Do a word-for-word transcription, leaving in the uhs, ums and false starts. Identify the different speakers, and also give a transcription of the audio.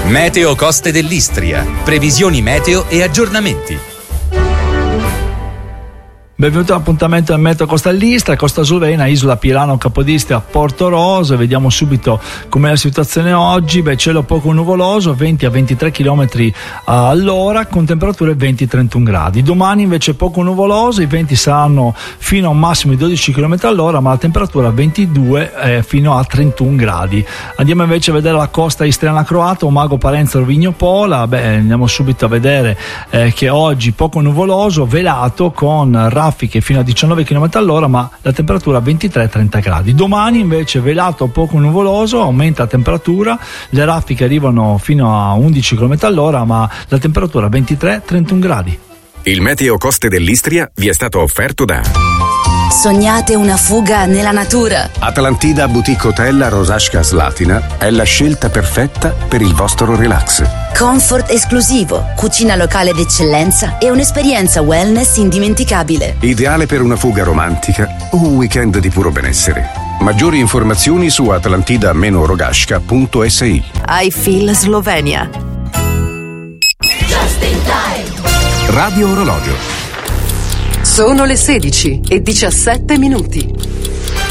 Speaker 1: Meteo Coste dell'Istria. Previsioni meteo e aggiornamenti.
Speaker 2: Benvenuti all'appuntamento del Meteo Costa dell'Istria, Costa Azzurrina, Isola Pirano, Capodistria, Porto Rosa. Vediamo subito com'è la situazione oggi. Beh, cielo poco nuvoloso, venti a ventitré chilometri all'ora, con temperature venti a trentuno gradi. Domani invece poco nuvoloso, i venti saranno fino a un massimo di dodici chilometri all'ora, ma la temperatura ventidue eh, fino a trentuno gradi. Andiamo invece a vedere la costa istriana croata, Umago, Parenzo, Rovigno, Pola. Beh, andiamo subito a vedere eh, che oggi poco nuvoloso, velato, con raffiche fino a diciannove chilometri all'ora, ma la temperatura ventitré a trenta gradi. Domani invece velato poco nuvoloso, aumenta la temperatura, le raffiche arrivano fino a undici chilometri all'ora, ma la temperatura ventitré a trentuno gradi.
Speaker 3: Il Meteo Coste dell'Istria vi è stato offerto da
Speaker 4: Sognate una fuga nella natura?
Speaker 5: Atlantida Boutique Hotel a Rosasca Slatina è la scelta perfetta per il vostro relax.
Speaker 4: Comfort esclusivo, cucina locale d'eccellenza e un'esperienza wellness indimenticabile.
Speaker 5: Ideale per una fuga romantica o un weekend di puro benessere. Maggiori informazioni su atlantida rogasca punto es i.
Speaker 6: I Feel Slovenia.
Speaker 7: Just in time.
Speaker 3: Radio Orologio.
Speaker 6: Sono le sedici e diciassette minuti.